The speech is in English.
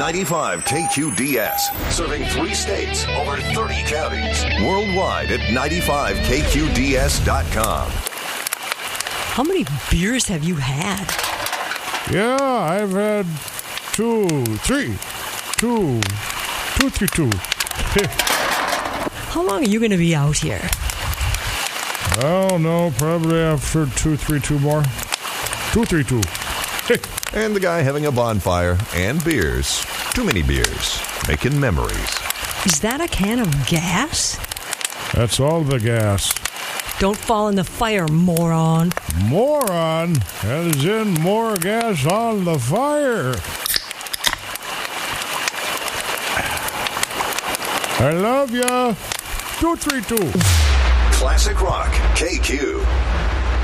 95 KQDS, serving 3 states, over 30 counties. Worldwide at 95KQDS.com. How many beers have you had? Yeah, I've had 3. 2, 3, 2. How long are you going to be out here? I don't know, probably after 2, 3, 2 more. 2, 3, 2. And the guy having a bonfire and beers. Too many beers. Making memories. Is that a can of gas? That's all the gas. Don't fall in the fire, moron. Moron? That is in more gas on the fire. I love ya. 2, 3, 2. Classic Rock, KQ.